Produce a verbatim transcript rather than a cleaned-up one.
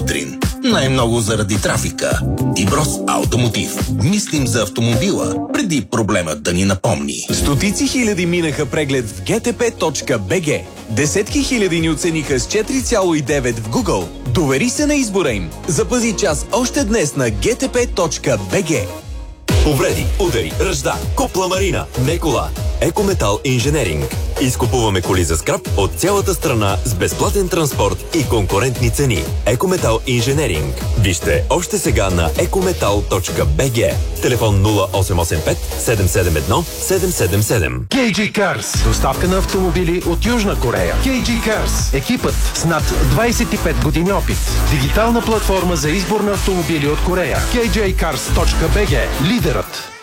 сутрин. Най-много заради трафика. Тиброс Автомотив. Мислим за автомобила, преди проблемът да ни напомни. Стотици хиляди минаха преглед в джи ти пи точка би джи. Десетки хиляди ни оцениха с четири цяло и девет в Google. Довери се на избора им. Запази час още днес на джи ти пи точка би джи. Повреди, удари, ръжда, копла марина, не кола. Екометал инженеринг. Изкупуваме коли за скрап от цялата страна с безплатен транспорт и конкурентни цени. Екометал инженеринг. Вижте още сега на екометал точка би джи. Телефон нула осем осем пет седем седем едно седем седем седем. кей джи Cars. Доставка на автомобили от Южна Корея. кей джи Cars. Екипът с над двадесет и пет години опит. Дигитална платформа за избор на автомобили от Корея. кей джи карс точка би джи. Лидерът